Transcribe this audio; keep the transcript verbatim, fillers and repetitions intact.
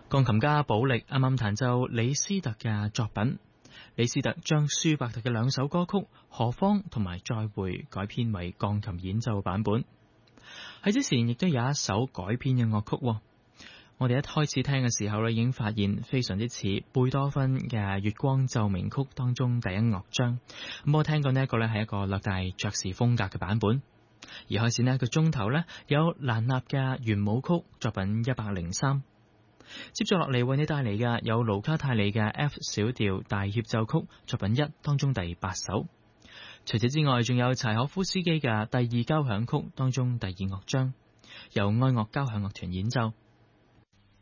鋼琴家保力啱啱彈奏李斯特嘅作品。李斯特將舒伯特嘅兩首歌曲《何方》同埋《再會》改編為鋼琴演奏版本。喺之前亦都有一首改編嘅樂曲，我哋一開始聽嘅時候咧，已經發現非常之似貝多芬嘅《月光奏鳴曲》當中第一樂章。咁我聽過呢一個咧係一個略帶爵士風格嘅版本。而開始呢一個鐘頭咧，有蘭納嘅圓舞曲作品一百零三。接住落嚟為你帶嚟嘅有盧卡泰利嘅 F 小調大協奏曲作品一當中第八首。除此之外，仲有柴可夫斯基嘅第二交響曲當中第二樂章，由愛樂交響樂團演奏。